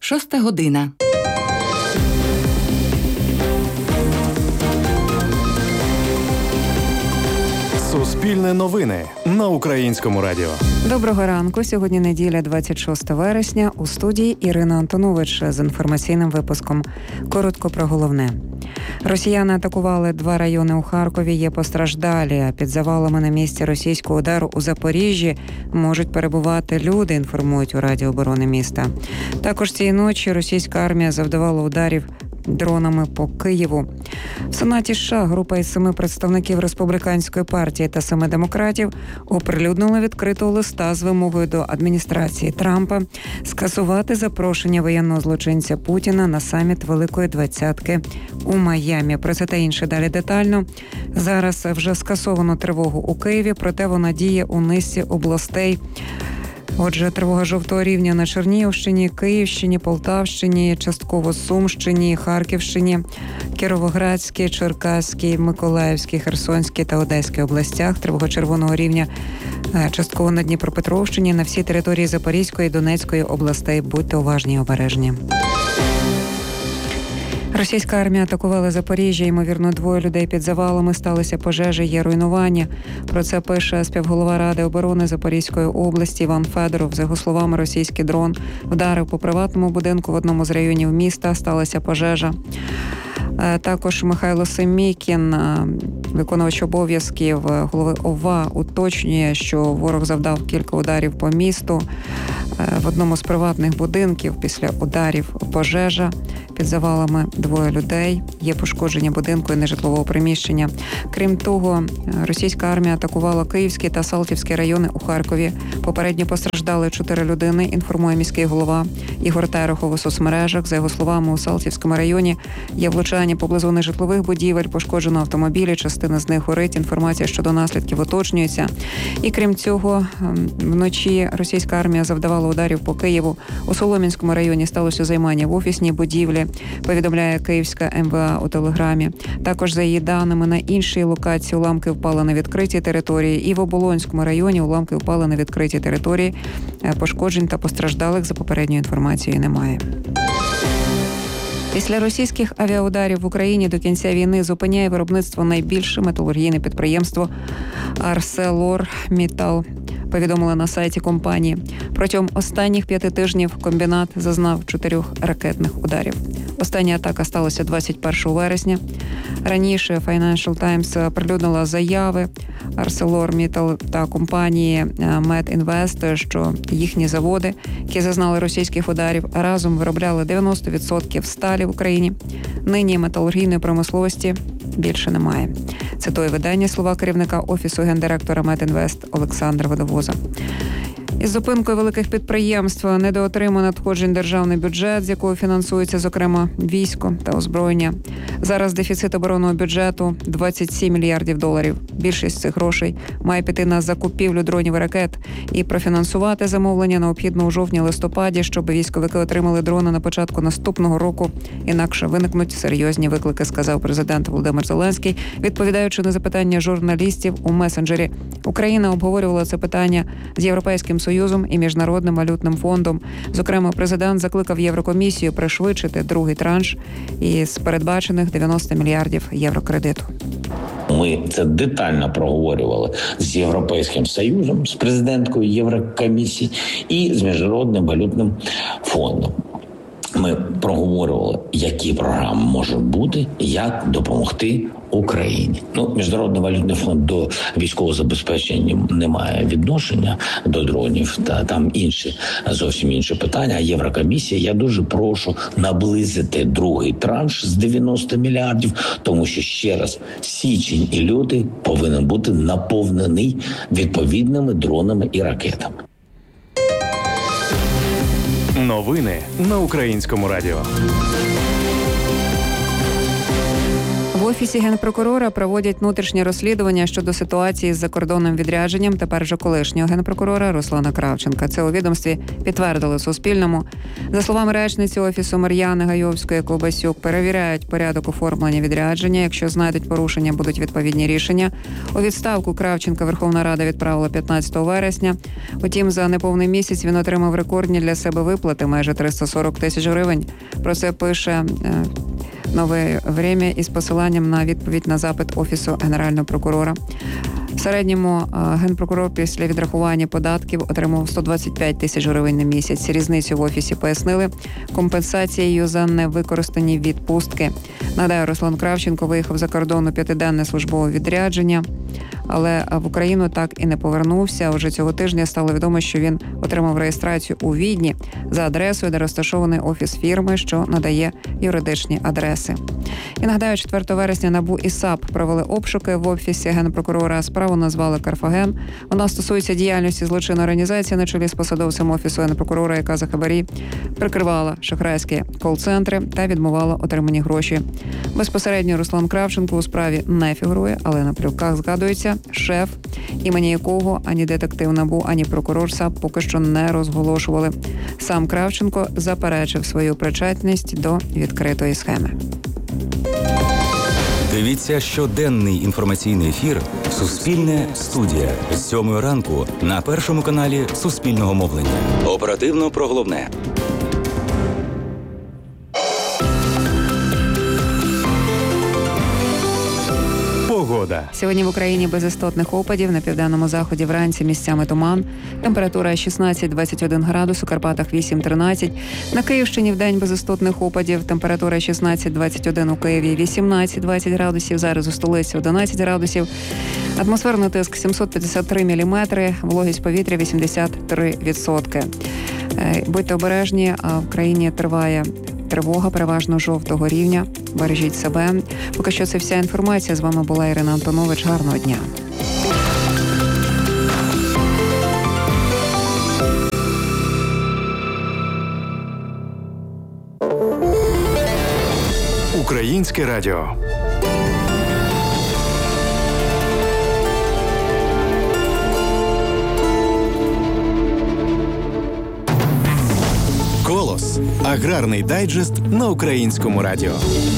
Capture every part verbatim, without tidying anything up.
Шоста година. Суспільне новини на Українському радіо. Доброго ранку. Сьогодні неділя, двадцять шостого вересня. У студії Ірина Антонович з інформаційним випуском. Коротко про головне. Росіяни атакували два райони у Харкові. Є постраждалі. А під завалами на місці російського удару у Запоріжжі можуть перебувати люди, інформують у Раді оборони міста. Також цієї ночі російська армія завдавала ударів дронами по Києву. В Сенаті США група із семи представників республіканської партії та семи демократів оприлюднила відкритого листа з вимогою до адміністрації Трампа скасувати запрошення воєнного злочинця Путіна на саміт Великої Двадцятки у Майамі. Про це та інше далі детально. Зараз вже скасовано тривогу у Києві, проте вона діє у низці областей. Отже, тривога жовтого рівня на Чернігівщині, Київщині, Полтавщині, частково Сумщині, Харківщині, Кіровоградській, Черкаській, Миколаївській, Херсонській та Одеській областях. Тривога червоного рівня частково на Дніпропетровщині, на всій території Запорізької і Донецької областей. Будьте уважні і обережні. Російська армія атакувала Запоріжжя. Ймовірно, двоє людей під завалами. Сталися пожежі, є руйнування. Про це пише співголова Ради оборони Запорізької області Іван Федоров. За його словами, російський дрон вдарив по приватному будинку в одному з районів міста. Сталася пожежа. Також Михайло Семікін, виконувач обов'язків голови ОВА, уточнює, що ворог завдав кілька ударів по місту. В одному з приватних будинків після ударів пожежа. Під завалами двоє людей. Є пошкодження будинку і нежитлового приміщення. Крім того, російська армія атакувала Київський та Салтівський райони у Харкові. Попередньо постраждали чотири людини, інформує міський голова Ігор Терехов у соцмережах. За його словами, у Салтівському районі є влучання поблизу нежитлових будівель, пошкоджено автомобілі, частина з них горить. Інформація щодо наслідків уточнюється. І крім цього, вночі російська армія завдавала ударів по Києву. У Солом'янському районі сталося займання в офісній будівлі, повідомляє Київська ем ве а у телеграмі. Також, за її даними, на іншій локації уламки впали на відкритій території. І в Оболонському районі уламки впали на відкритій території. Пошкоджень та постраждалих, за попередньою інформацією, немає. Після російських авіаударів в Україні до кінця війни зупиняє виробництво найбільше металургійне підприємство ArcelorMittal, повідомили на сайті компанії. Протягом останніх п'яти тижнів комбінат зазнав чотирьох ракетних ударів. Остання атака сталася двадцять першого вересня. Раніше Financial Times оприлюднила заяви ArcelorMittal та компанії Метінвест, що їхні заводи, які зазнали російських ударів, разом виробляли дев'яносто відсотків сталі в Україні. Нині металургійної промисловості більше немає. Цитує видання слова керівника офісу гендиректора Метінвест Олександра Водовоза. Із зупинкою великих підприємств недоотримує надходжень державний бюджет, з якого фінансується, зокрема, військо та озброєння. Зараз дефіцит оборонного бюджету – двадцять сім мільярдів доларів. Більшість цих грошей має піти на закупівлю дронів і ракет. І профінансувати замовлення необхідно у жовтні-листопаді, щоб військовики отримали дрони на початку наступного року. Інакше виникнуть серйозні виклики, сказав президент Володимир Зеленський, відповідаючи на запитання журналістів у месенджері. Україна обговорювала це питання з Європейським Союзом і Міжнародним валютним фондом. Зокрема, президент закликав Єврокомісію пришвидшити другий транш із передбачених дев'яносто мільярдів євро кредиту. Ми це детально проговорювали з Європейським Союзом, з президенткою Єврокомісії і з Міжнародним валютним фондом. Ми проговорювали, які програми можуть бути, як допомогти Україні. Ну, Міжнародний валютний фонд до військового забезпечення не має відношення до дронів, та там інші, зовсім інші питання. А Єврокомісія, я дуже прошу наблизити другий транш з дев'яноста мільярдів, тому що, ще раз, січень і лютий повинен бути наповнений відповідними дронами і ракетами. Новини на Українському радіо. Офісі Генпрокурора проводять внутрішнє розслідування щодо ситуації з закордонним відрядженням тепер же колишнього генпрокурора Руслана Кравченка. Це у відомстві підтвердили Суспільному. За словами речниці Офісу Мар'яни Гайовської-Ковбасюк, перевіряють порядок оформлення відрядження. Якщо знайдуть порушення, будуть відповідні рішення. У відставку Кравченка Верховна Рада відправила п'ятнадцятого вересня. Утім, за неповний місяць він отримав рекордні для себе виплати – майже триста сорок тисяч гривень. Про це пише «Нове время» із посиланням на відповідь на запит Офісу Генерального прокурора. В середньому генпрокурор після відрахування податків отримав сто двадцять п'ять тисяч гривень на місяць. Різницю в Офісі пояснили компенсацією за невикористані відпустки. Нагадаю, Руслан Кравченко виїхав за кордон у п'ятиденне службове відрядження, але в Україну так і не повернувся. Уже цього тижня стало відомо, що він отримав реєстрацію у Відні за адресою, де розташований офіс фірми, що надає юридичні адреси. І нагадаю, четвертого вересня НАБУ і САП провели обшуки в Офісі Генпрокурора. Справу назвали «Карфаген». Вона стосується діяльності злочинної організації на чолі з посадовцем Офісу Генпрокурора, яка за хабарі прикривала шахрайські кол-центри та відмивала отримані гроші. Безпосередньо Руслан Кравченко у справі не фігурує, але на плівках згадується шеф, імені якого ані детектив НАБУ, ані прокурор САП поки що не розголошували. Сам Кравченко заперечив свою причетність до відкритої схеми. Дивіться щоденний інформаційний ефір «Суспільне студія» з сьомої ранку на першому каналі Суспільного мовлення. Оперативно про головне. Погода. Сьогодні в Україні без істотних опадів. На південному заході вранці місцями туман. Температура шістнадцять двадцять один градус, у Карпатах вісім тринадцять. На Київщині вдень без істотних опадів. Температура шістнадцять двадцять один у Києві, вісімнадцять двадцять градусів. Зараз у столиці одинадцять градусів. Атмосферний тиск сімсот п'ятдесят три міліметри. Вологість повітря вісімдесят три відсотки. Будьте обережні, а в країні триває тривога переважно жовтого рівня. Бережіть себе. Поки що це вся інформація. З вами була Ірина Антонович. Гарного дня. Українське радіо. «Колос» – аграрний дайджест на Українському радіо.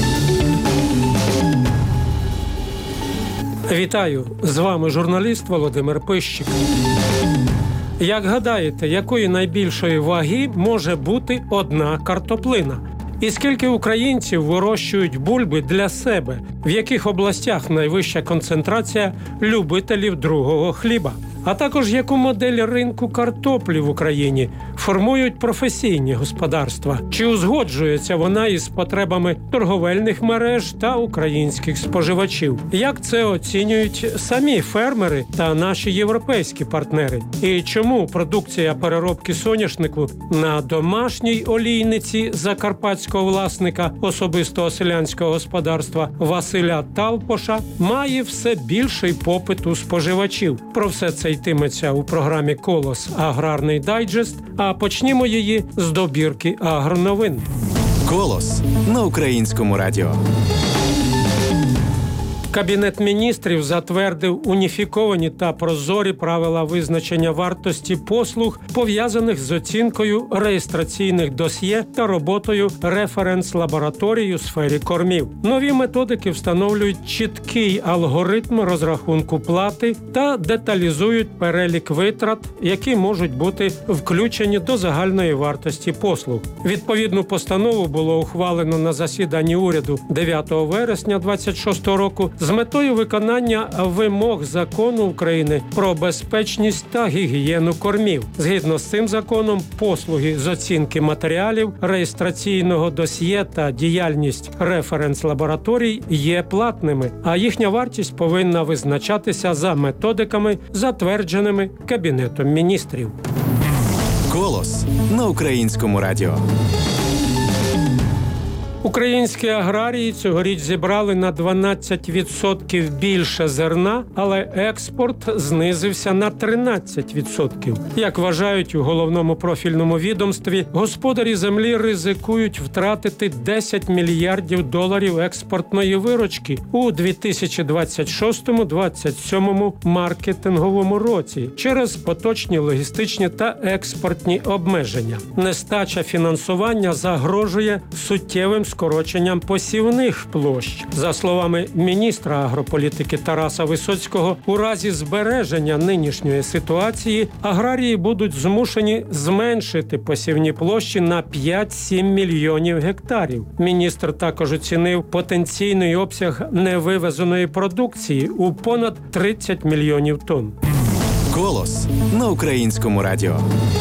Вітаю! З вами журналіст Володимир Пищик. Як гадаєте, якої найбільшої ваги може бути одна картоплина? І скільки українців вирощують бульби для себе? В яких областях найвища концентрація любителів другого хліба? А також яку модель ринку картоплі в Україні формують професійні господарства? Чи узгоджується вона із потребами торговельних мереж та українських споживачів? Як це оцінюють самі фермери та наші європейські партнери? І чому продукція переробки соняшнику на домашній олійниці закарпатського власника особистого селянського господарства Василя Талпоша має все більший попит у споживачів? Про все це йтиметься у програмі «Колос. Аграрний дайджест», а почнімо її з добірки агроновин. «Колос» на Українському радіо. Кабінет міністрів затвердив уніфіковані та прозорі правила визначення вартості послуг, пов'язаних з оцінкою реєстраційних досьє та роботою референс-лабораторій у сфері кормів. Нові методики встановлюють чіткий алгоритм розрахунку плати та деталізують перелік витрат, які можуть бути включені до загальної вартості послуг. Відповідну постанову було ухвалено на засіданні уряду дев'ятого вересня двадцять шостого року з метою виконання вимог Закону України про безпечність та гігієну кормів. Згідно з цим законом, послуги з оцінки матеріалів, реєстраційного досьє та діяльність референс-лабораторій є платними, а їхня вартість повинна визначатися за методиками, затвердженими Кабінетом міністрів. «Колос» на Українському радіо. У Українські аграрії цьогоріч зібрали на дванадцять відсотків більше зерна, але експорт знизився на тринадцять відсотків. Як вважають у головному профільному відомстві, господарі землі ризикують втратити десять мільярдів доларів експортної виручки у дві тисячі двадцять шостому - двадцять сьомому маркетинговому році через поточні логістичні та експортні обмеження. Нестача фінансування загрожує суттєвим скороченням посівних площ. За словами міністра агрополітики Тараса Висоцького, у разі збереження нинішньої ситуації аграрії будуть змушені зменшити посівні площі на п'ять-сім мільйонів гектарів. Міністр також оцінив потенційний обсяг невивезеної продукції у понад тридцять мільйонів тонн. Голос на Українському радіо.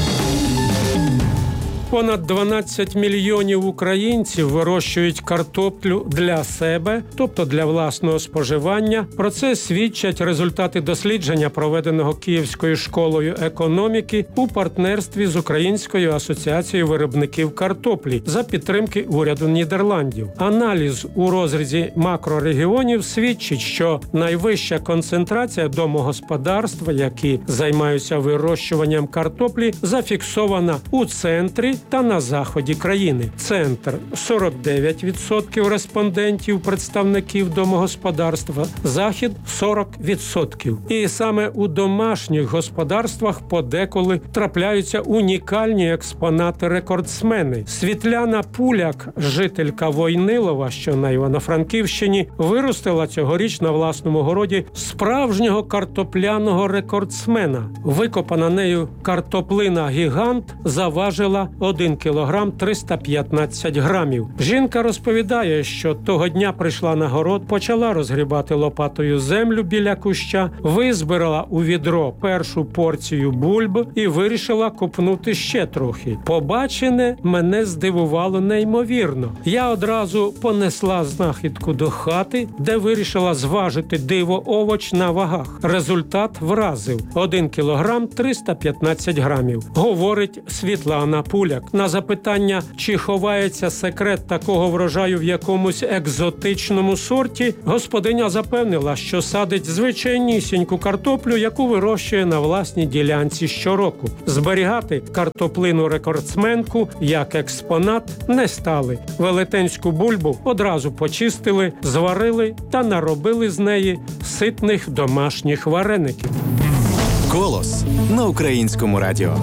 Понад дванадцять мільйонів українців вирощують картоплю для себе, тобто для власного споживання. Про це свідчать результати дослідження, проведеного Київською школою економіки у партнерстві з Українською асоціацією виробників картоплі за підтримки уряду Нідерландів. Аналіз у розрізі макрорегіонів свідчить, що найвища концентрація домогосподарств, які займаються вирощуванням картоплі, зафіксована у центрі та на заході країни. Центр – сорок дев'ять відсотків респондентів, представників домогосподарства, захід – сорок відсотків. І саме у домашніх господарствах подеколи трапляються унікальні експонати-рекордсмени. Світляна Пуляк, жителька Войнилова, що на Івано-Франківщині, виростила цьогоріч на власному городі справжнього картопляного рекордсмена. Викопана нею картоплина «Гігант» заважила один кілограм триста п'ятнадцять грамів. Жінка розповідає, що того дня прийшла на город, почала розгрібати лопатою землю біля куща, визбирала у відро першу порцію бульб і вирішила копнути ще трохи. Побачене мене здивувало неймовірно. Я одразу понесла знахідку до хати, де вирішила зважити диво-овоч на вагах. Результат вразив – один кілограм триста п'ятнадцять грамів, говорить Світлана Пуляк. На запитання, чи ховається секрет такого врожаю в якомусь екзотичному сорті, господиня запевнила, що садить звичайнісіньку картоплю, яку вирощує на власній ділянці щороку. Зберігати картоплину-рекордсменку як експонат не стали. Велетенську бульбу одразу почистили, зварили та наробили з неї ситних домашніх вареників. Голос на Українському радіо.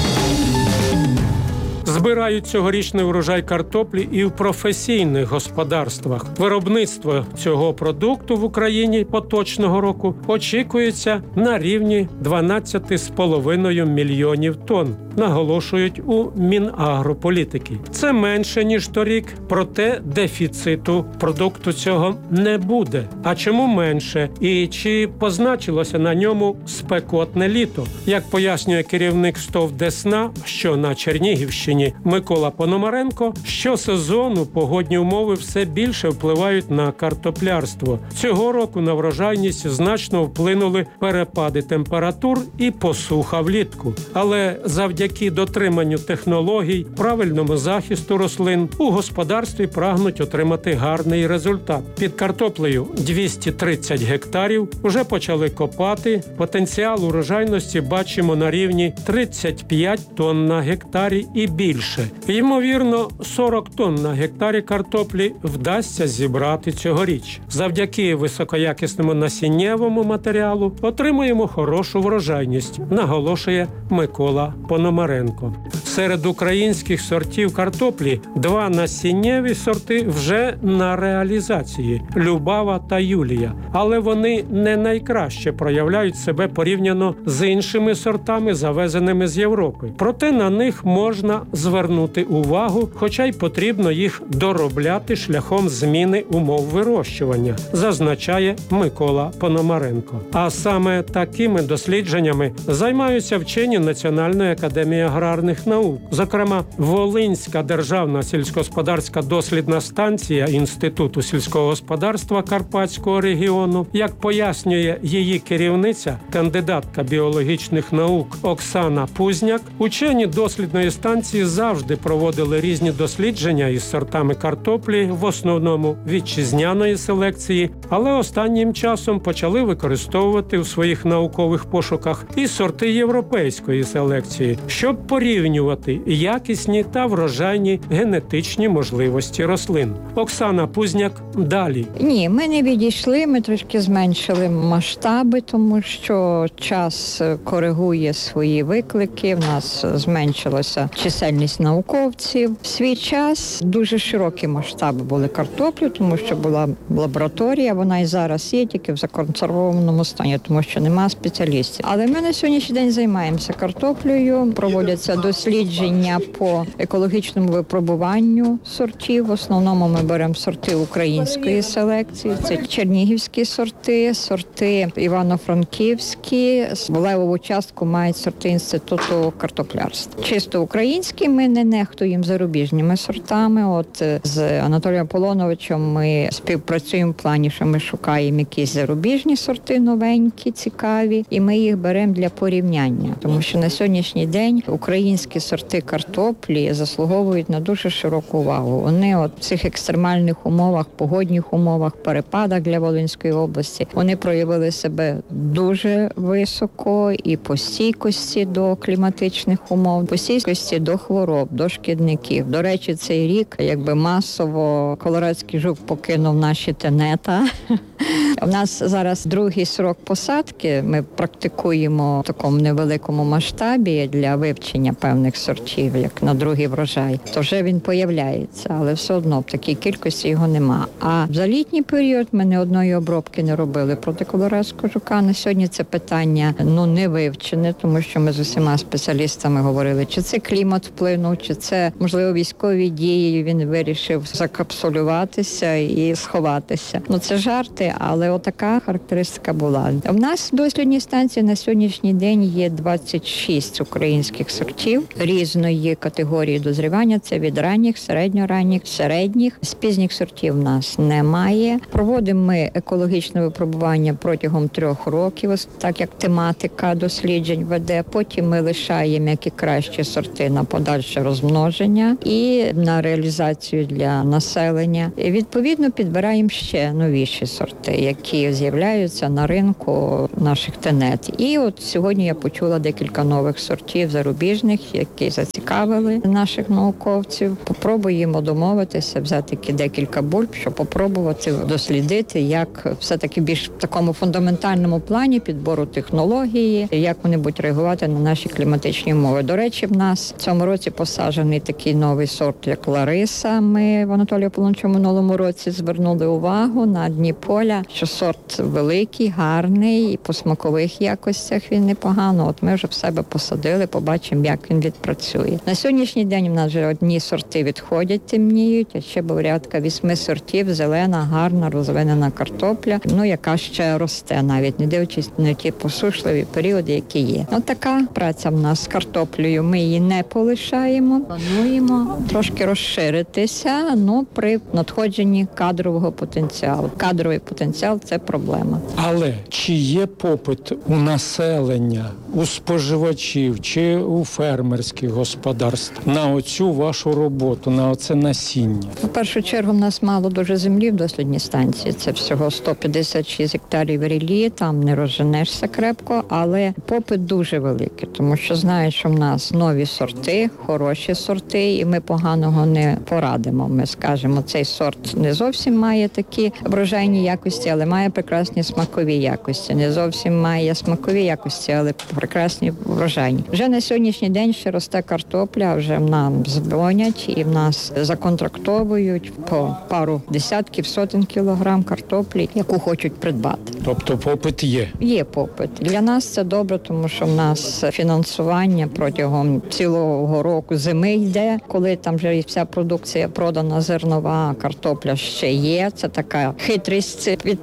Збирають цьогорічний врожай картоплі і в професійних господарствах. Виробництво цього продукту в Україні поточного року очікується на рівні дванадцять з половиною мільйонів тонн, наголошують у Мінагрополітики. Це менше, ніж торік, проте дефіциту продукту цього не буде. А чому менше? І чи позначилося на ньому спекотне літо? Як пояснює керівник СТОВ «Десна», що на Чернігівщині, Микола Пономаренко, щосезону погодні умови все більше впливають на картоплярство. Цього року на врожайність значно вплинули перепади температур і посуха влітку. Але завдяки дотриманню технологій, правильному захисту рослин, у господарстві прагнуть отримати гарний результат. Під картоплею двісті тридцять гектарів вже почали копати. Потенціал урожайності бачимо на рівні тридцять п'ять тонн на гектарі і більше. Ймовірно, сорок тонн на гектарі картоплі вдасться зібрати цьогоріч. Завдяки високоякісному насіннєвому матеріалу отримуємо хорошу врожайність, наголошує Микола Пономаренко. Серед українських сортів картоплі два насіннєві сорти вже на реалізації – Любава та Юлія. Але вони не найкраще проявляють себе порівняно з іншими сортами, завезеними з Європи. Проте на них можна звернути увагу, хоча й потрібно їх доробляти шляхом зміни умов вирощування, зазначає Микола Пономаренко. А саме такими дослідженнями займаються вчені Національної академії академії аграрних наук. Зокрема, Волинська державна сільськогосподарська дослідна станція Інституту сільського господарства Карпатського регіону, як пояснює її керівниця, кандидатка біологічних наук Оксана Пузняк, учені дослідної станції завжди проводили різні дослідження із сортами картоплі, в основному вітчизняної селекції, але останнім часом почали використовувати у своїх наукових пошуках і сорти європейської селекції, щоб порівнювати якісні та врожайні генетичні можливості рослин. Оксана Пузняк далі. Ні, ми не відійшли, ми трошки зменшили масштаби, тому що час коригує свої виклики, в нас зменшилася чисельність науковців. В свій час дуже широкі масштаби були картоплі, тому що була лабораторія, вона і зараз є, тільки в законсервованому стані, тому що нема спеціалістів. Але ми на сьогоднішній день займаємося картоплею, проводяться дослідження по екологічному випробуванню сортів. В основному ми беремо сорти української селекції, це чернігівські сорти, сорти івано-франківські, левову частку мають сорти Інституту картоплярства. Чисто українські, ми не нехтуємо зарубіжними сортами. От з Анатолієм Полоновичем ми співпрацюємо в плані, що ми шукаємо якісь зарубіжні сорти новенькі, цікаві, і ми їх беремо для порівняння. Тому що на сьогоднішній день українські сорти картоплі заслуговують на дуже широку увагу. Вони от в цих екстремальних умовах, погодних умовах, перепадах для Волинської області, вони проявили себе дуже високо і по стійкості до кліматичних умов, по стійкості до хвороб, до шкідників. До речі, цей рік, якби масово колорадський жук покинув наші тенета. У нас зараз другий срок посадки, ми практикуємо в такому невеликому масштабі для вивчення певних сортів, як на другий врожай, то вже він появляється, але все одно в такій кількості його нема. А за літній період ми ні одної обробки не робили проти колорадського жука. На сьогодні це питання ну не вивчене, тому що ми з усіма спеціалістами говорили, чи це клімат вплинув, чи це, можливо, військові дії, він вирішив закапсулюватися і сховатися. Ну це жарти, але отака характеристика була. У нас в дослідній станції на сьогоднішній день є двадцять шість українських сортів різної категорії дозрівання. Це від ранніх, середньоранніх, середніх. З пізніх сортів в нас немає. Проводимо ми екологічне випробування протягом трьох років, так як тематика досліджень веде. Потім ми лишаємо які кращі сорти на подальше розмноження і на реалізацію для населення. І відповідно підбираємо ще новіші сорти, які з'являються на ринку наших тенет. І от сьогодні я почула декілька нових сортів зарубіжних, які зацікавили наших науковців. Попробуємо домовитися, взяти декілька бульб, щоб попробувати дослідити, як все-таки більш в такому фундаментальному плані підбору технології, як вони будуть реагувати на наші кліматичні умови. До речі, в нас в цьому році посаджений такий новий сорт, як Лариса. Ми в Анатолію Полончому минулому році звернули увагу на дні поля, що сорт великий, гарний, і по смакових якостях він непогано. От ми вже в себе посадили, побачимо, як він відпрацює. На сьогоднішній день у нас вже одні сорти відходять, темніють, а ще порядка вісьми сортів, зелена, гарна, розвинена картопля, ну, яка ще росте, навіть не дивлячись на ті посушливі періоди, які є. От така праця в нас з картоплею. Ми її не полишаємо. Плануємо трошки розширитися, ну, при надходженні кадрового потенціалу. Кадровий потенціал – це проблема. Але чи є попит у населення, у споживачів чи у фермерських господарств на оцю вашу роботу, на оце насіння? В першу чергу в нас мало дуже землі в дослідній станції. Це всього сто п'ятдесят шість гектарів ріллі, там не розженешся крепко, але попит дуже великий, тому що знають, що в нас нові сорти, хороші сорти, і ми поганого не порадимо. Ми скажемо, цей сорт не зовсім має такі врожайні якості, але має прекрасні смакові якості. Не зовсім має смакові якості, але прекрасні врожайні. Вже на сьогоднішній день ще росте картопля, вже нам дзвонять і в нас законтрактовують по пару десятків, сотень кілограм картоплі, яку хочуть придбати. Тобто попит є? Є попит. Для нас це добре, тому що в нас фінансування протягом цілого року зими йде, коли там вже вся продукція продана, зернова, картопля ще є. Це така хитрість підприємства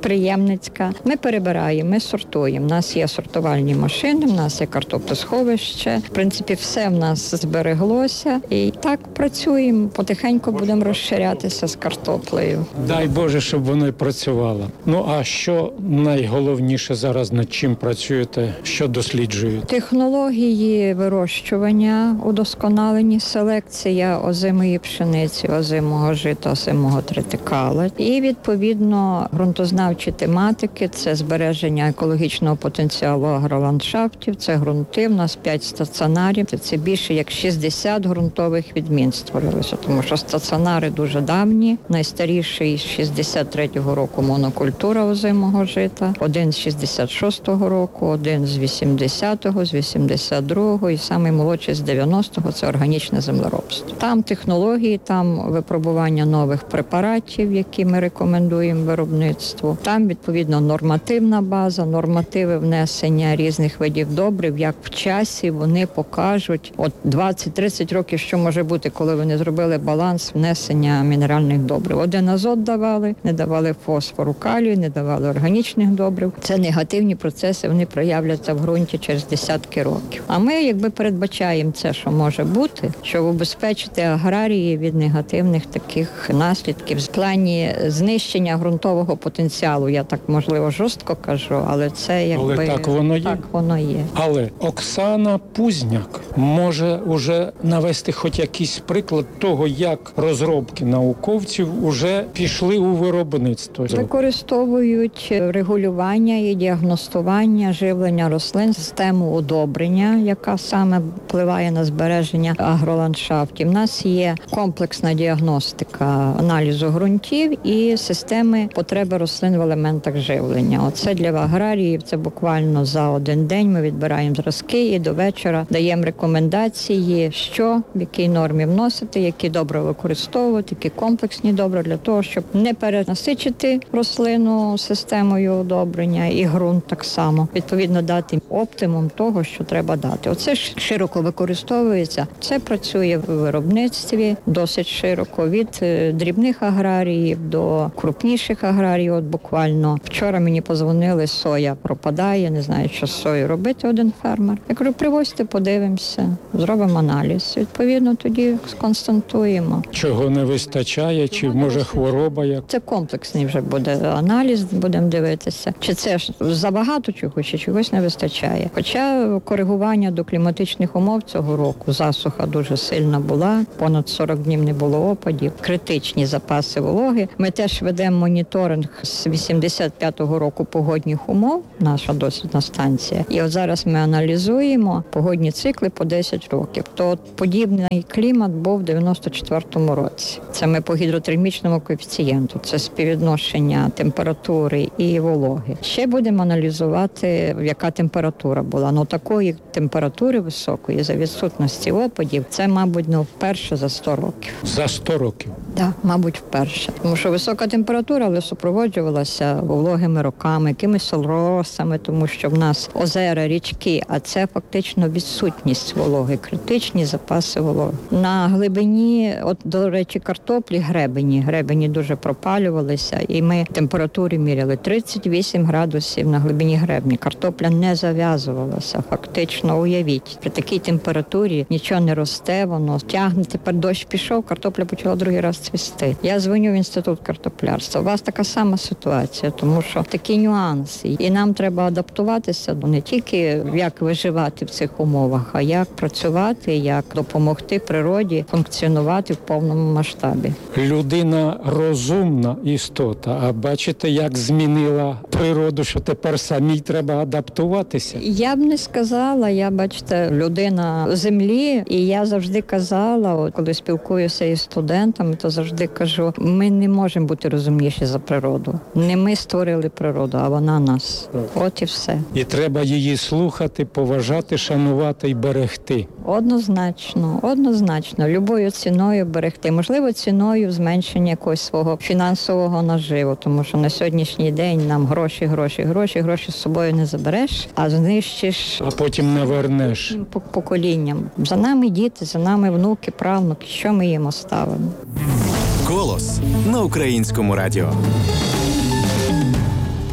підприємницька. Ми перебираємо, ми сортуємо. У нас є сортувальні машини, в нас є картоплесховище. В принципі, все в нас збереглося. І так працюємо. Потихеньку будемо розширятися з картоплею. Дай Боже, щоб воно і працювало. Ну, а що найголовніше зараз, над чим працюєте, що досліджуєте? Технології вирощування, удосконалені, селекція озимої пшениці, озимого жита, озимого тритикала. І, відповідно, ґрунтознавчі тематики – це збереження екологічного потенціалу агроландшафтів, це ґрунти, в нас п'ять стаціонарів, це більше як шістдесят ґрунтових відмін створилося, тому що стаціонари дуже давні, найстаріший з шістдесят третього року монокультура озимого жита, один з шістдесят шостого року, один з вісімдесятого, з вісімдесят другого і самий молодший з дев'яностого – це органічне землеробство. Там технології, там випробування нових препаратів, які ми рекомендуємо виробництву. Там, відповідно, нормативна база, нормативи внесення різних видів добрив, як в часі вони покажуть, от двадцять-тридцять років, що може бути, коли вони зробили баланс внесення мінеральних добрив. Один азот давали, не давали фосфору, калію, не давали органічних добрив. Це негативні процеси, вони проявляться в ґрунті через десятки років. А ми, якби передбачаємо це, що може бути, щоб убезпечити аграрії від негативних таких наслідків в плані знищення ґрунтового потенціалу. Я так, можливо, жорстко кажу, але це якби... Але так воно є. Так воно є. Але Оксана Пузняк може уже навести хоч якийсь приклад того, як розробки науковців уже пішли у виробництво. Використовують регулювання і діагностування живлення рослин, систему удобрення, яка саме впливає на збереження агроландшафтів. У нас є комплексна діагностика аналізу ґрунтів і системи потреби рослин в елементах живлення. Оце для аграріїв, це буквально за один день ми відбираємо зразки і до вечора даємо рекомендації, що, в якій нормі вносити, які добре використовувати, які комплексні добра для того, щоб не перенасичити рослину системою удобрення і ґрунт так само. Відповідно, дати оптимум того, що треба дати. Оце ж широко використовується. Це працює в виробництві досить широко, від дрібних аграріїв до крупніших аграріїв. От буквально вчора мені подзвонили, соя пропадає, не знаю, що з сою робити один фермер. Я кажу, привозьте, подивимося, зробимо аналіз. Відповідно, тоді сконстатуємо. Чого не вистачає, чи може хвороба як? Це комплексний вже буде аналіз, будемо дивитися. Чи це ж забагато чогось, чи чогось не вистачає. Хоча коригування до кліматичних умов цього року, засуха дуже сильна була, понад сорок днів не було опадів, критичні запаси вологи. Ми теж ведемо моніторинг з вісімдесят п'ятого року погодних умов, наша дослідна станція. І от зараз ми аналізуємо погодні цикли по десять років. То от подібний клімат був в дев'яносто четвертому році. Це ми по гідротермічному коефіцієнту, це співвідношення температури і вологи. Ще будемо аналізувати, яка температура була. Ну такої температури високої за відсутності опадів, це, мабуть, ну вперше за сто років. За сто років? Так, мабуть, вперше. Тому що висока температура, але супроводжувалася вологими роками, якимись солоросами, тому що в нас озера, річки, а це фактично відсутність вологи, критичні запаси вологи. На глибині, от, до речі, картоплі гребені, гребені дуже пропалювалися, і ми температури міряли тридцять вісім градусів на глибині гребні. Картопля не зав'язувалася, фактично, уявіть. При такій температурі нічого не росте, воно тягне, тепер дощ пішов, картопля почала другий раз цвісти. Я дзвоню в інститут картоплярства. У вас така сама ситуація, тому що такі нюанси. І нам треба адаптуватися не тільки як виживати в цих умовах, а як працювати, як допомогти природі функціонувати в повному масштабі. Людина розумна істота, а бачите, як змінила природу, що тепер самій треба адаптуватися? Я б не сказала, я, бачите, людина землі, і я завжди казала, от, коли спілкуюся із студентами, то завжди кажу, ми не можемо бути розумніші за природу. Не ми створили природу, а вона нас. От і все. І треба її слухати, поважати, шанувати і берегти. Однозначно, однозначно, любою ціною берегти. Можливо, ціною зменшення якогось свого фінансового наживу, тому що на сьогоднішній день нам гроші, гроші, гроші, гроші з собою не забереш, а знищиш а потім не вернеш. Поколінням. За нами діти, за нами внуки, правнуки. Що ми їм оставимо? Голос на Українському радіо.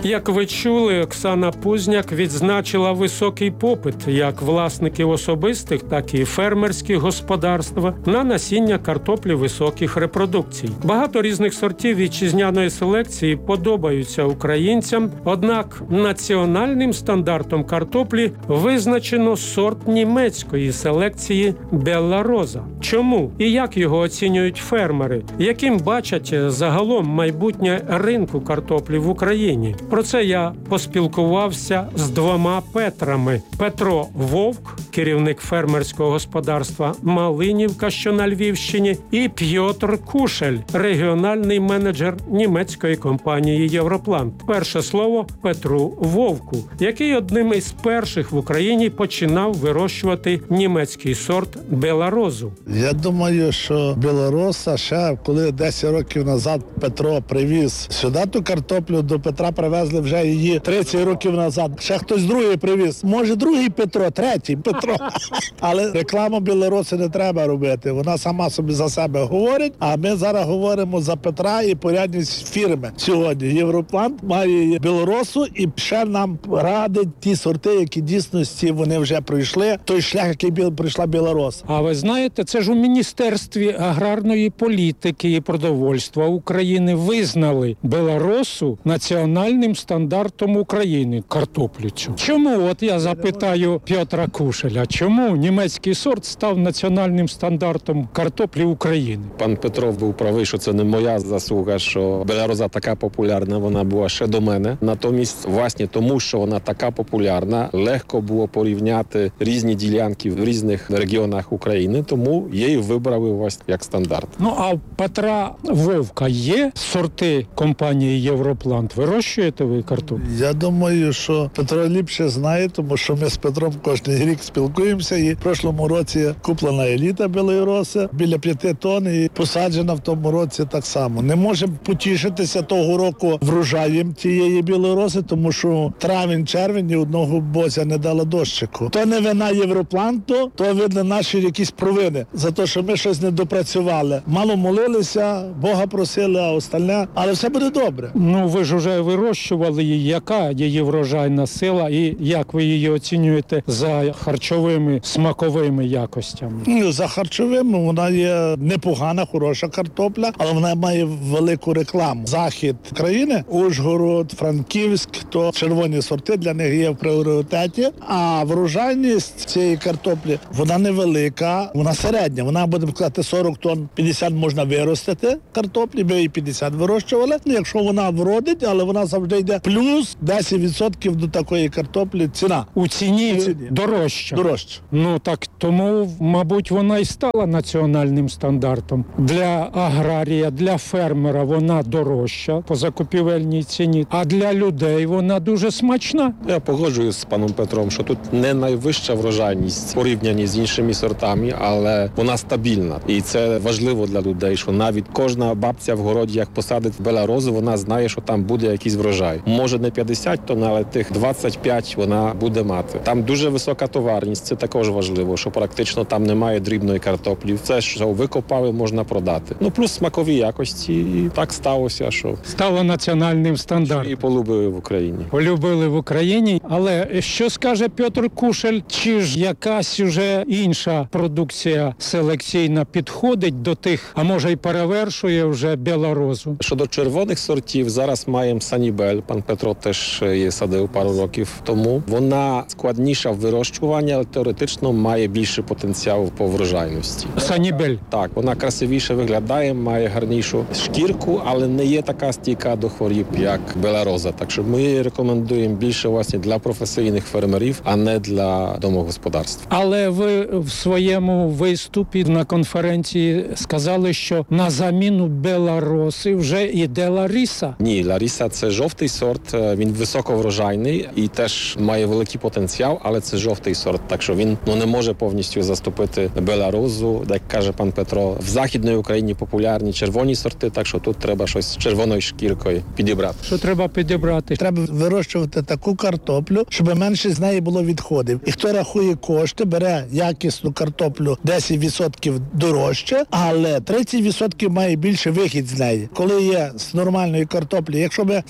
Як ви чули, Оксана Пузняк відзначила високий попит як власників особистих, так і фермерських господарств на насіння картоплі високих репродукцій. Багато різних сортів вітчизняної селекції подобаються українцям, однак національним стандартом картоплі визначено сорт німецької селекції Белла Роза. Чому і як його оцінюють фермери? Яким бачать загалом майбутнє ринку картоплі в Україні? Про це я поспілкувався з двома Петрами. Петро Вовк, керівник фермерського господарства Малинівка, що на Львівщині, і Пьотр Кушель, регіональний менеджер німецької компанії «Європлант». Перше слово Петру Вовку, який одним із перших в Україні починав вирощувати німецький сорт Белла Розу. Я думаю, що Білороса ще, коли десять років назад Петро привіз сюди ту картоплю, до Петра привезли вже її тридцять років назад. Ще хтось другий привіз. Може, другий Петро, третій Петро. Але рекламу Білороси не треба робити. Вона сама собі за себе говорить, а ми зараз говоримо за Петра і порядність фірми. Сьогодні Європлант має Білоросу і ще нам радить ті сорти, які дійсності вони вже пройшли. Той шлях, який пройшла Білороса. А ви знаєте, це ж у Міністерстві аграрної політики і продовольства України визнали Белоросу національним стандартом України, картоплю цю. Чому, от я запитаю Пьотра Кушеля, чому німецький сорт став національним стандартом картоплі України? Пан Петров був правий, що це не моя заслуга, що Белла Роза така популярна, вона була ще до мене. Натомість, власне, тому що вона така популярна, легко було порівняти різні ділянки в різних регіонах України, тому її вибрали власне як стандарт. Ну, а у Петра Вовка є сорти компанії «Європлант»? Вирощуєте ви картоплю? Я думаю, що Петро ліпше знає, тому що ми з Петром кожен рік спілкуємося. І в прошлому році куплена еліта Білої Роси, біля п'яти тонн, і посаджена в тому році так само. Не можемо потішитися того року врожаєм тієї Білої Роси, тому що травень-червень ні одного бозя не дало дощику. То не вина Європланту, то видно наші якісь провини за те, що ми щось не допрацювали. Мало молилися, Бога просили, а остальне, але все буде добре. Ну, ви ж вже вирощували її. Яка її врожайна сила і як ви її оцінюєте за харчовими, смаковими якостями? Ну, за харчовими вона є непогана, хороша картопля, але вона має велику рекламу. Захід країни, Ужгород, Франківськ, то червоні сорти для них є в пріоритеті, а врожайність цієї картоплі, вона невелика, вона середня, вона, будемо сказати, сорок тонн, п'ятдесят можна виростити картоплі, ми її п'ятдесят вирощували, ну, якщо вона вродить, але вона завжди йде плюс десять відсотків до такої картоплі ціна. У ціні, У ціні. дорожча. Дорожча. Ну так тому, мабуть, вона і стала національним стандартом. Для аграрія, для фермера вона дорожча по закупівельній ціні, а для людей вона дуже смачна. Я погоджуюсь з паном Петром, що тут не найвища врожайність порівняні з іншими сортами, але вона стабільна. І це важливо для людей, що навіть кожна бабця в городі, як посадить Белла Розу, вона знає, що там буде якийсь врожай. Може не п'ятдесят тонн, але тих двадцять п'ять вона буде мати. Там дуже висока товарність, це також важливо, що практично там немає дрібної картоплі. Це, що викопали, можна продати. Ну, плюс смакові якості. І так сталося, що... Стало національним стандартом. І полюбили в Україні. Полюбили в Україні. Але що скаже Пьотр Кушель? Чи ж якась уже інша продукція селекційна підходить до тих, а може й перевершує вже Белла Розу? Щодо червоних сортів, зараз маємо Санібель. Пан Петро теж її садив пару років тому. Вона складніша в вирощуванні, але теоретично має більший потенціал по врожайності. Санібель. Так, вона красивіше виглядає, має гарнішу шкірку, але не є така стійка до хворіб, як Белла Роза. Так що ми її рекомендуємо більше власне для професійних фермерів, а не для домогосподарств. Але ви в своєму виступі на конференції сказали, що на заміну Белла Роси вже йде Ларіса. Ні, Ларіса – це жовтий сорт, він високоврожайний і теж має великий потенціал, але це жовтий сорт, так що він ну, не може повністю заступити Белла Розу, як каже пан Петро. В Західній Україні популярні червоні сорти, так що тут треба щось з червоною шкіркою підібрати. Що треба підібрати? Треба вирощувати таку картоплю, щоб менше з неї було відходів. І хто рахує кошти, бере якісну картоплю десять відсотків дорожче, але тридцять відсотків має більше вихід з неї. Коли є з нормальної картоплі, якщо ми здаємо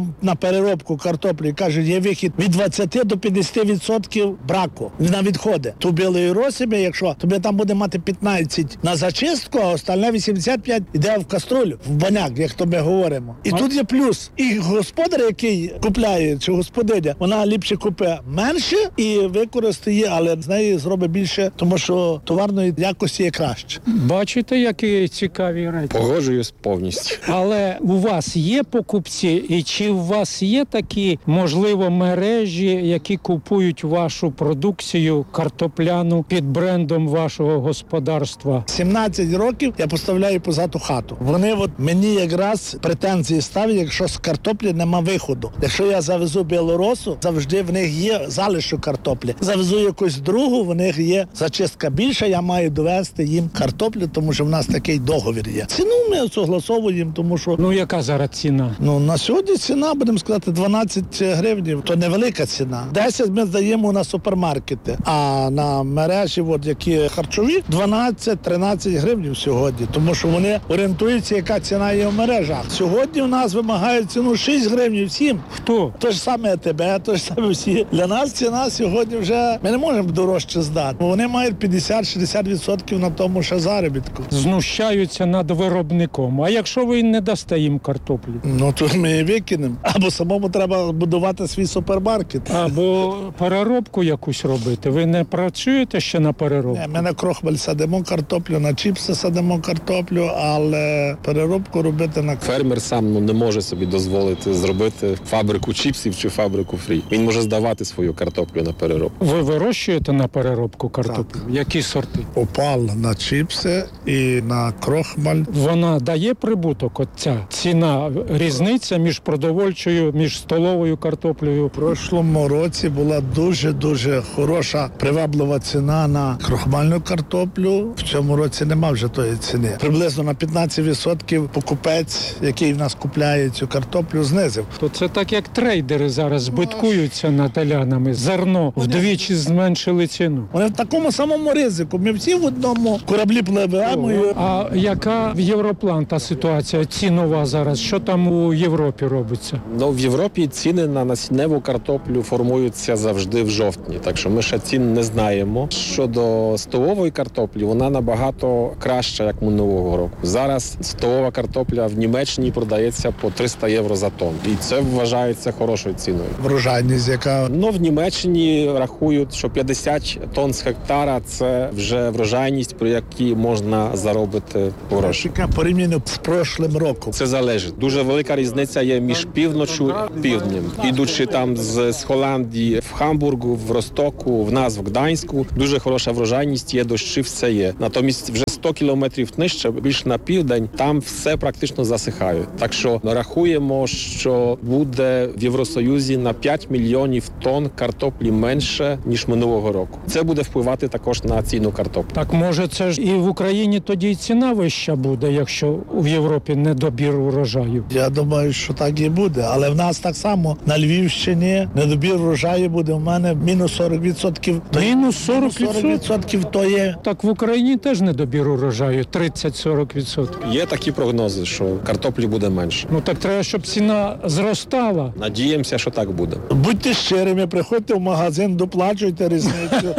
нам на переробку картоплі кажуть, є вихід від двадцяти до п'ятдесяти відсотків браку на відходи. Ту білої розсипи, якщо тобі там буде мати п'ятнадцять на зачистку, а остальне вісімдесят п'ять йде в каструлю, в баняк, як то ми говоримо. І а? Тут є плюс. І господар, який купляє, чи господиня, вона ліпше купе менше і використає, але з неї зробить більше, тому що товарної якості є краще. Бачите, які цікаві речі? Погоджуюсь повністю. Але у вас є покупці, і чи у вас є такі, можливо, мережі, які купують вашу продукцію картопляну під брендом вашого господарства? сімнадцять років я поставляю позаду хату. Вони от мені якраз претензії ставлять, якщо з картоплі нема виходу. Якщо я завезу білоросу, завжди в них є залишок картоплі. Завезу якусь другу, в них є зачистка більша, я маю довести їм картоплю, тому що в нас такий договір є. Ціну ми согласовуємо, тому що... Ну, яка зараз ціна? Ну, на сьогодні ціна, будемо сказати, дванадцять гривень. То невелика ціна. десять ми здаємо на супермаркети, а на мережі, от, які харчові, дванадцять-тринадцять гривень сьогодні, тому що вони орієнтуються, яка ціна є в мережах. Сьогодні у нас вимагають ціну шість гривень всім. Хто? То ж саме тебе, то ж саме всі. Для нас ціна сьогодні вже, ми не можемо дорожче здати. Вони мають п'ятдесят-шістдесят відсотків на тому ще заробітку. Знущаються над виробником. А якщо ви не дасте їм картоплі? Ну, то ми її викинемо. Або самому треба будувати свій супермаркет. Або переробку якусь робити. Ви не працюєте ще на переробку? Не, ми на крохмаль садимо картоплю, на чіпси садимо картоплю, але переробку робити на... Фермер сам ну, не може собі дозволити зробити фабрику чіпсів чи фабрику фрі. Він може здавати свою картоплю на переробку. Ви вирощуєте на переробку картоплю? Так. Які сорти? Опал на чіпси і на крохмаль. Вона дає прибуток, от ця ціна, різниця між продовольчою, між столовою картоплею? У прошлому році була дуже-дуже хороша, приваблива ціна на крохмальну картоплю. В цьому році нема вже тої ціни. Приблизно на п'ятнадцять відсотків покупець, який в нас купляє цю картоплю, знизив. То це так, як трейдери зараз збиткуються над телянами. Зерно вдвічі зменшили ціну. Вони в такому самому ризику. Ми всі в одному кораблі пливемо. А яка в Європлан та ситуація цінова зараз? Що там у Європі робиться? Ну, в Європі ціни на насінневу картоплю формуються завжди в жовтні, так що ми ще цін не знаємо. Щодо столової картоплі, вона набагато краща, як минулого року. Зараз столова картопля в Німеччині продається по триста євро за тонн. І це вважається хорошою ціною. Врожайність яка? Ну, в Німеччині рахують, що п'ятдесят тонн з гектара – це вже врожайність, при якій можна заробити гроші. Яка порівняно з прошлим роком? Це залежить. Дуже велика різниця є між півночю і півднем. Ідучи там з, з Голландії в Хамбургу, в Ростоку, в нас в Гданську, дуже хороша врожайність є, дощі все є. Натомість вже сто кілометрів нижче, більш на південь, там все практично засихає. Так що рахуємо, що буде в Євросоюзі на п'ять мільйонів тонн картоплі менше, ніж минулого року. Це буде впливати також на ціну картоплі. Так може це ж і в Україні тоді і ціна вища буде, якщо в Європі недобір урожаю? Я думаю, що так і буде. Але в нас так само на Львівщині недобір урожаю буде в мене мінус сорок відсотків. Мінус сорок відсотків то є. Так в Україні теж недобір урожаю, тридцять-сорок відсотків. Є такі прогнози, що картоплі буде менше. Ну так треба, щоб ціна зростала. Надіємося, що так буде. Будьте щирими, приходьте в магазин, доплачуйте різницю.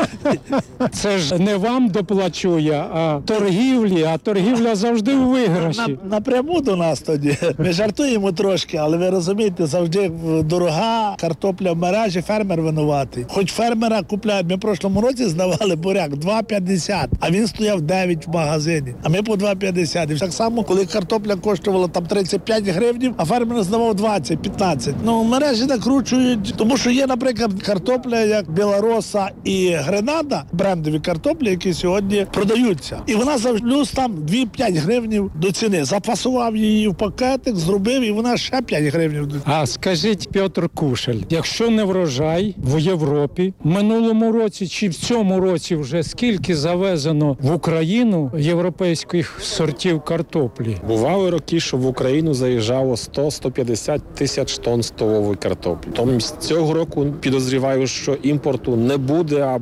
Це ж не вам доплачує, а торгівлі, а торгівля завжди у виграші. Напряму до нас тоді. Ми жартуємо трошки, але ви розумієте, завжди дорога картопля в мережі, фермер винуватий. Хоч фермера купляють, ми в прошлому році здавали буряк два п'ятдесят, а він стояв дев'ять в магазині, а ми по два п'ятдесят. І так само, коли картопля коштувала там тридцять п'ять гривень, а фермер здавав двадцять-п'ятнадцять. Ну, мережі накручують, тому що є, наприклад, картопля, як Білороса і Гренада, брендові картоплі, які сьогодні продаються. І вона завжди плюс там дві-п'ять гривень до ціни. Запасував її в пакетик, зробив, і вона ще п'ять гривень. А скажіть, Петр Кушель, якщо не врожай в Європі, в минулому році чи в цьому році вже скільки завезено в Україну європейських сортів картоплі? Бували роки, що в Україну заїжджало сто-сто п'ятдесят тисяч тонн столової картоплі. Тому цього року підозріваю, що імпорту не буде або буде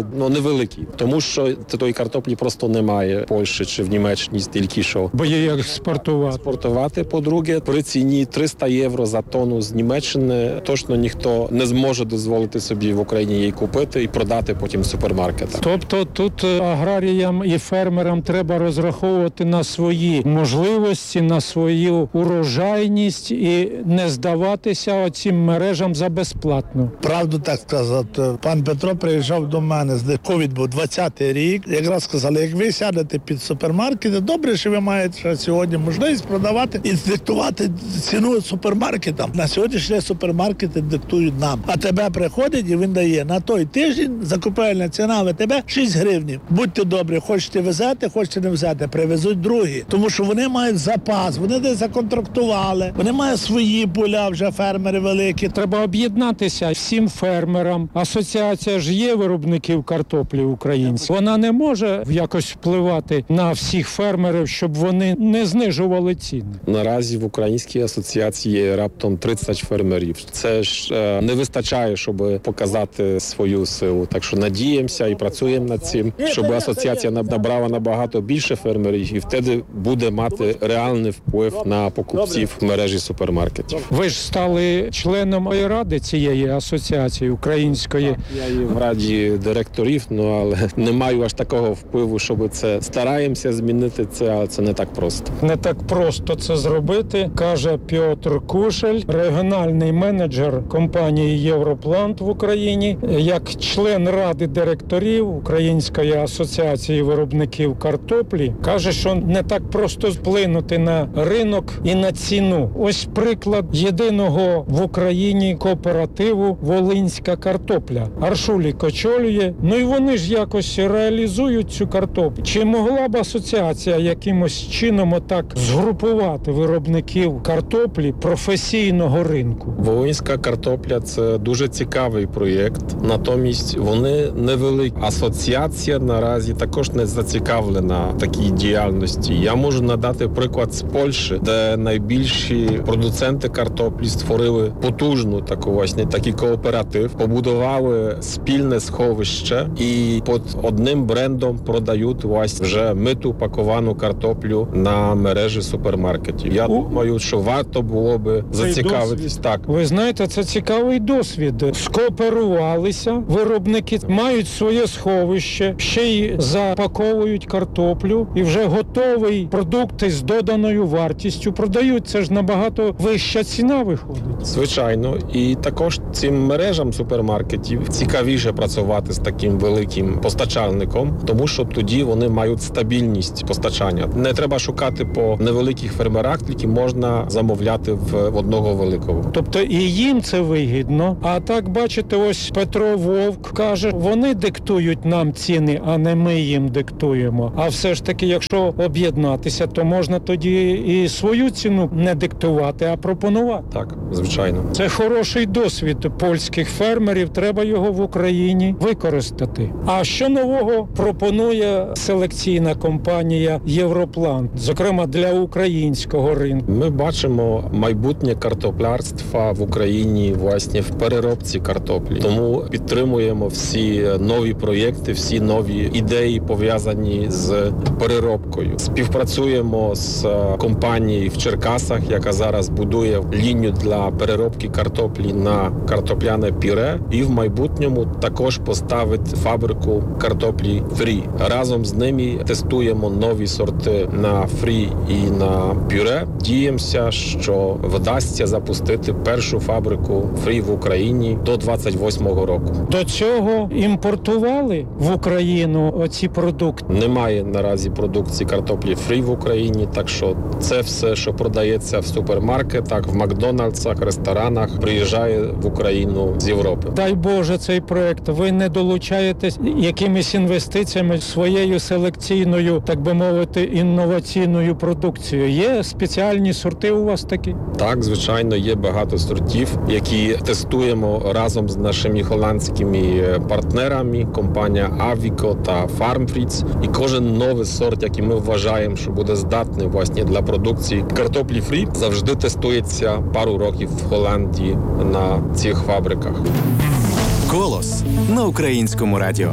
ну, невеликий. Тому що тої картоплі просто немає в Польщі чи в Німеччині стільки, що Бо її експортувати. експортувати. По-друге, при ціні триста євро за тонну з Німеччини точно ніхто не зможе дозволити собі в Україні її купити і продати потім в супермаркетах. Тобто тут аграріям і фермерам треба розраховувати на свої можливості, на свою урожайність і не здаватися оцим мережам за безплатно. Правду так сказати. Пан Петро приїжджав до мене, з ковід був двадцятий рік. Якраз сказали, як ви сядете під супермаркети, добре, що ви маєте сьогодні можливість продавати і диктувати ціну супермаркетам. На сьогоднішній супермаркети диктують нам. А тебе приходить і він дає на той тиждень закупельна ціна в тебе шість гривень. Будьте добрі, хочете везете, хочете не везете, привезуть другі. Тому що вони мають запас, вони десь законтрактували, вони мають свої поля, вже фермери великі. Треба об'єднатися всім фермерам. Асоціація ж є виробників картоплі українців. Вона не може якось впливати на всіх фермерів, щоб вони не знижували ціни. Наразі в Українській асоціації є раптом тридцять фермерів. Це ж е, не вистачає, щоб показати свою силу. Так що надіємося і працюємо над цим, щоб асоціація набрала набагато більше фермерів і втеді буде мати реальний вплив на покупців в мережі супермаркетів. Ви ж стали членом ради цієї асоціації української. Я є в раді директорів, ну але не маю аж такого впливу, щоб це стараємося змінити це, але це не так просто. Не так просто це зробити, каже Петр Кушель, регіональний менеджер компанії «Європлант» в Україні. Як член ради директорів Української асоціації виробників картоплі, каже, що не так просто вплинути на ринок і на ціну. Ось приклад єдиного в Україні кооперативу «Волинська картопля». Аршулік очолює, ну і вони ж якось реалізують цю картоплю. Чи могла б асоціація якимось чином отак згрупувати виробників картоплі професійного ринку? Волинська картопля – це дуже цікавий проєкт, натомість вони невеликі. Асоціація наразі також не зацікавлена в такій діяльності. Я можу надати приклад з Польщі, де найбільші продуценти картоплі створили потужну таку власне такий кооператив, побудували спільне сховище і під одним брендом продають власне вже миту паковану картоплю на мережі супермаркетів. Я У... думаю, що варто було би зацікавитись. Так. Ви знаєте, це цікавий досвід. Скооперувалися, виробники мають своє сховище, ще й запаковують картоплю і вже готовий продукт з доданою вартістю продають. Це ж набагато вища ціна виходить. Звичайно. І також цим мережам супермаркетів цікавіше працювати з таким великим постачальником, тому що тоді вони мають стабільність постачання. Не треба шукати по невеликих фермерах, тільки можна замовляти в одного великого. Тобто і їм це вигідно. А так, бачите, ось Петро Вовк каже, вони диктують нам ціни, а не ми їм диктуємо. А все ж таки, якщо об'єднатися, то можна тоді і свою ціну не диктувати, а пропонувати. Так, звичайно. Це хороший досвід польських фермерів, треба його в Україні використати. А що нового пропонує селекційна компанія «Європлант», зокрема для українського ринку? Ми бачимо майбутнє картоплярства в Україні власне в переробці картоплі. Тому підтримуємо всі нові проєкти, всі нові ідеї пов'язані з переробкою. Співпрацюємо з компанією в Черкасах, яка зараз будує лінію для переробки картоплі на картопляне пюре, і в майбутньому також поставить фабрику картоплі фрі. Разом з ними тестуємо нові сорти на фрі і на пюре. Діємося, що вдасться запустити першу фабрику фрі в Україні до двадцять восьмого року. До цього імпортували в Україну оці продукти? Немає наразі продукції картоплі фрі в Україні, так що це все, що продається в супермаркетах, в Макдональдсах, ресторанах, приїжджає в Україну з Європи. Дай Боже цей проект. Ви не долучаєтесь якимись інвестиціями своєю селекційною, так би мовити, інноваційною продукцією? Є спеціальні сорти у вас такі? Так, звичайно, є багато сортів, які тестуємо разом з нашими голландськими партнерами, компанія Avico та Farmfriends. І кожен новий сорт, який ми вважаємо, що буде здатний власне для продукції картоплі фрі, завжди тестується пару років в Голландії на цих фабриках. Голос на українському радіо.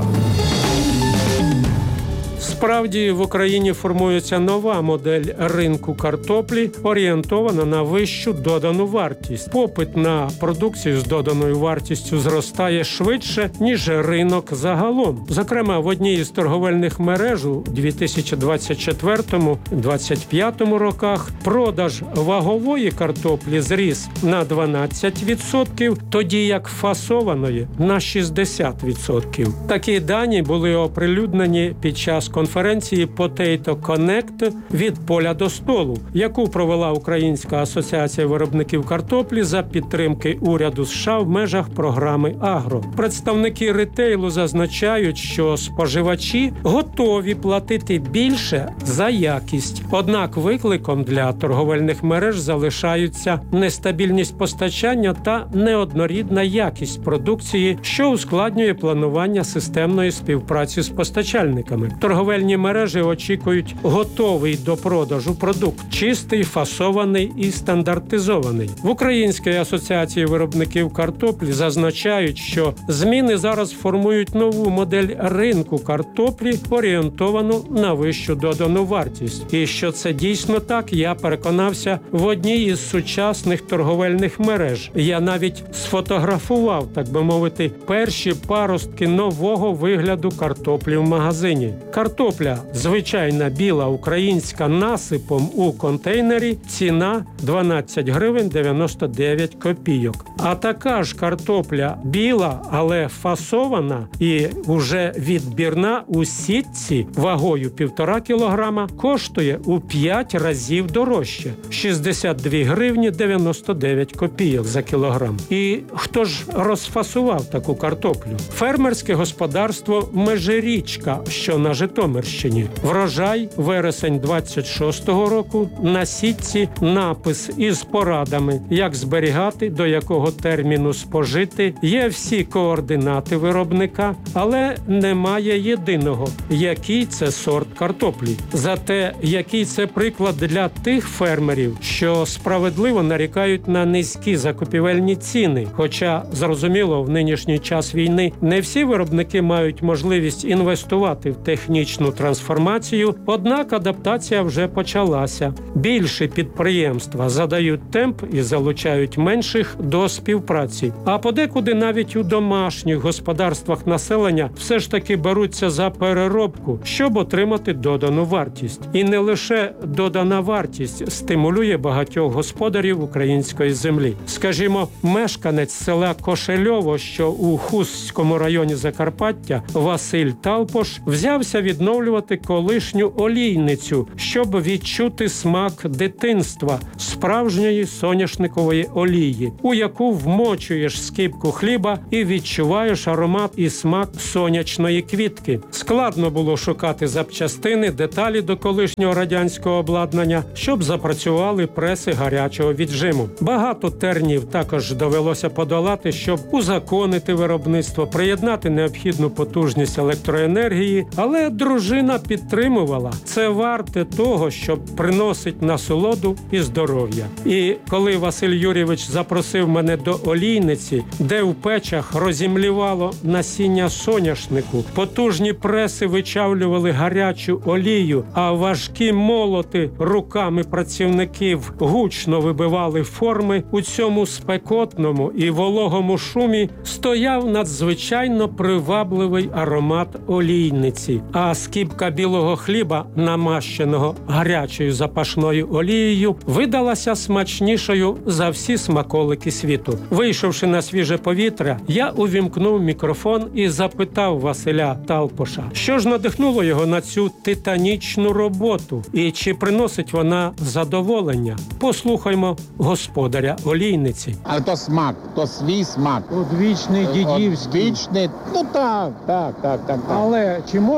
Справді, в Україні формується нова модель ринку картоплі, орієнтована на вищу додану вартість. Попит на продукцію з доданою вартістю зростає швидше, ніж ринок загалом. Зокрема, в одній із торговельних мереж у дві тисячі двадцять четвертому - двадцять п'ятому роках продаж вагової картоплі зріс на дванадцять відсотків, тоді як фасованої – на шістдесят відсотків. Такі дані були оприлюднені під час конференції Potato Connect від поля до столу, яку провела Українська асоціація виробників картоплі за підтримки уряду США в межах програми «Агро». Представники ретейлу зазначають, що споживачі готові платити більше за якість. Однак викликом для торговельних мереж залишаються нестабільність постачання та неоднорідна якість продукції, що ускладнює планування системної співпраці з постачальниками. Торговельні мережі очікують готовий до продажу продукт – чистий, фасований і стандартизований. В Українській асоціації виробників картоплі зазначають, що зміни зараз формують нову модель ринку картоплі, орієнтовану на вищу додану вартість. І що це дійсно так, я переконався в одній із сучасних торговельних мереж. Я навіть сфотографував, так би мовити, перші паростки нового вигляду картоплі в магазині. Картопля звичайна біла українська насипом у контейнері, ціна дванадцять гривень дев'яносто дев'ять копійок. А така ж картопля біла, але фасована і уже відбірна у сітці вагою півтора кілограма коштує у п'ять разів дорожче – шістдесят дві гривні дев'яносто дев'ять копійок за кілограм. І хто ж розфасував таку картоплю? Фермерське господарство «Межирічка», що на Житомирщині. Врожай вересень двадцять шостого року, на сітці напис із порадами, як зберігати, до якого терміну спожити. Є всі координати виробника, але немає єдиного, який це сорт картоплі. Зате, який це приклад для тих фермерів, що справедливо нарікають на низькі закупівельні ціни. Хоча, зрозуміло, в нинішній час війни не всі виробники мають можливість інвестувати в технічну трансформацію, однак адаптація вже почалася. Більші підприємства задають темп і залучають менших до співпраці. А подекуди навіть у домашніх господарствах населення все ж таки беруться за переробку, щоб отримати додану вартість. І не лише додана вартість стимулює багатьох господарів української землі. Скажімо, мешканець села Кошельово, що у Хустському районі Закарпаття, Василь Талпош, взявся відновлювати колишню олійницю, щоб відчути смак дитинства, справжньої соняшникової олії, у яку вмочуєш скибку хліба і відчуваєш аромат і смак сонячної квітки. Складно було шукати запчастини, деталі до колишнього радянського обладнання, щоб запрацювали преси гарячого віджиму. Багато тернів також довелося подолати, щоб узаконити виробництво, приєднати необхідну потужність електроенергії, але дружина підтримувала. Це варте того, щоб приносить насолоду і здоров'я. І коли Василь Юрійович запросив мене до олійниці, де в печах розімлівало насіння соняшнику, потужні преси вичавлювали гарячу олію, а важкі молоти руками працівників гучно вибивали форми, у цьому спекотному і вологому шумі стояв надзвичайно привабливий аромат олійниці, а скибка білого хліба, намащеного гарячою запашною олією, видалася смачнішою за всі смаколики світу. Вийшовши на свіже повітря, я увімкнув мікрофон і запитав Василя Талпоша, що ж надихнуло його на цю титанічну роботу і чи приносить вона задоволення. Послухаймо господаря олійниці. А то смак, то свій смак. Одвічний, дідівський. Одвічний, ну так, так, так, так. так. Але чи можна на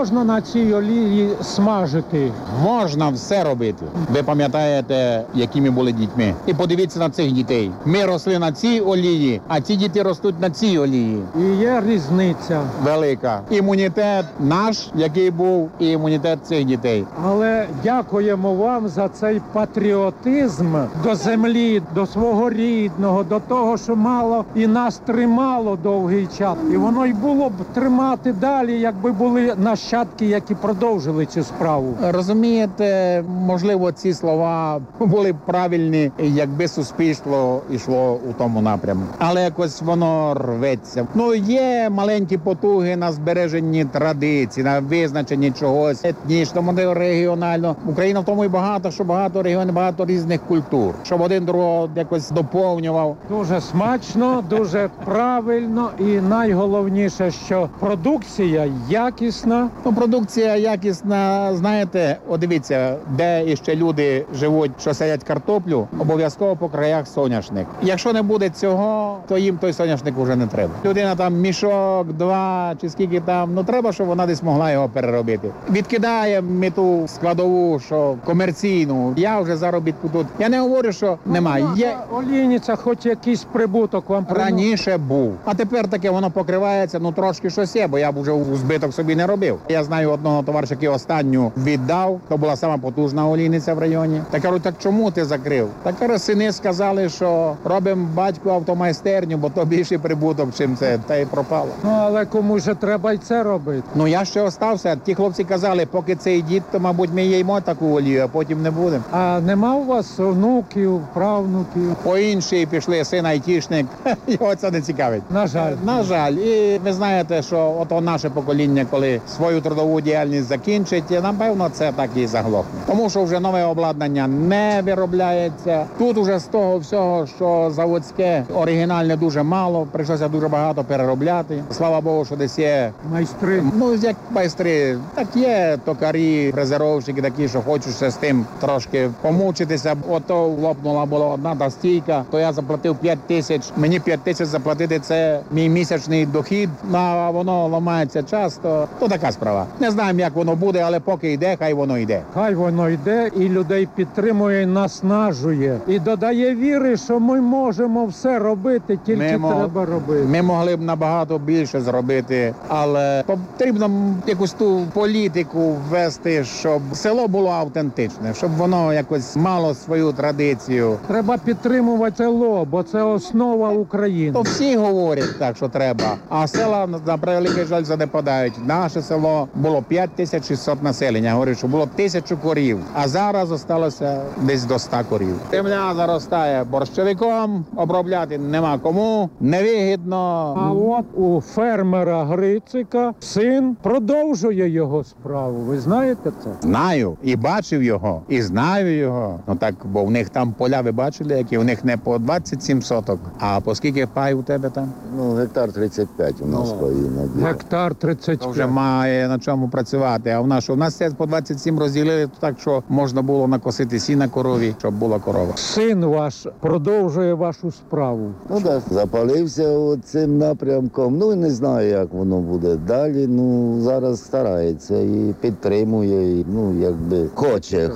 цій олії смажити? Можна все робити. Ви пам'ятаєте, які ми були дітьми. І подивіться на цих дітей. Ми росли на цій олії, а ці діти ростуть на цій олії. І є різниця. Велика. Імунітет наш, який був, і імунітет цих дітей. Але дякуємо вам за цей патріотизм до землі, до свого рідного, до того, що мало і нас тримало довгий час. І воно й було б тримати далі, якби були нащадки, які продовжили цю справу. Розумієте, можливо, ці слова були б правильні, якби суспільство йшло у тому напрямку. Але якось воно рветься. Ну, є маленькі потуги на збереженні традицій, на визначенні чогось етнічно, регіонально. Україна в тому і багато, що багато регіонів, багато різних культур, щоб один другого якось доповнював. Дуже смачно, дуже правильно і найголовніше, що продукція якісна. Ну, продукція якісна, знаєте, от дивіться, де іще люди живуть, що садять картоплю, обов'язково по краях соняшник. Якщо не буде цього, то їм той соняшник вже не треба. Людина там мішок, два чи скільки там, ну треба, щоб вона десь могла його переробити. Відкидає ми ту складову, що комерційну. Я вже заробітку тут. Я не говорю, що немає. Є... Олійниця хоч якийсь прибуток вам приносить? Раніше був. А тепер таке воно покривається, ну трошки щось є, бо я б вже у збиток собі не робив. Я знаю одного товариша, який останню віддав, то була сама потужна олійниця в районі. Та кажуть, так чому ти закрив? Так кажуть, сини сказали, що робимо батьку автомайстерню, бо то більший прибуток, чим це, та й пропало. Ну, але комусь же треба й це робити. Ну, я ще остався. Ті хлопці казали, поки цей дід, то, мабуть, ми їмо таку олію, а потім не будемо. А нема у вас онуків, правнуків? По іншій пішли, син айтішник. Його це не цікавить. На жаль. На жаль. І ви знаєте, що ото наше покоління, коли свою трудову діяльність закінчить, напевно, це так і заглохне. Тому що вже нове обладнання не виробляється. Тут уже з того всього, що заводське, оригінальне дуже мало, прийшлося дуже багато переробляти. Слава Богу, що десь є майстри. Ну, як майстри, так є токарі, фрезеровщики такі, що хочуть ще з тим трошки помучитися. Ото лопнула була одна та стійка, то я заплатив п'ять тисяч. Мені п'ять тисяч заплатити – це мій місячний дохід, а воно ламається часто. То така справа. Не знаємо, як воно буде, але поки йде, хай воно йде. Хай воно йде і людей підтримує, і наснажує. І додає віри, що ми можемо все робити, тільки ми треба робити. Ми могли б набагато більше зробити, але потрібно якусь ту політику ввести, щоб село було автентичне, щоб воно якось мало свою традицію. Треба підтримувати село, бо це основа України. То всі говорять так, що треба, а села, на превеликий жаль, занепадають. Наше село було п'ять тисяч шістсот населення, говорять, що було тисячу корів, а зараз залишилося десь до ста корів. Земля заростає борщовиком, обробляти нема кому, невигідно. А от у фермера Грицика син продовжує його справу. Ви знаєте це? Знаю. І бачив його, і знаю його. Ну так, бо в них там поля, ви бачили, які? У них не по двадцять сім соток. А по скільки пай у тебе там? Ну, гектар тридцять п'ять у нас ну, паї. Гектар тридцять п'ять. Вже має на чому працювати. А в нас, що? В нас це по двадцять сім розділили так, що можна було накосити сіна корові, щоб була корова. Син ваш продовжує вашу справу. Ну так, запалився цим напрямком. Ну, не знаю, як воно буде далі. Ну, зараз старається і підтримує, і, ну, якби хоче,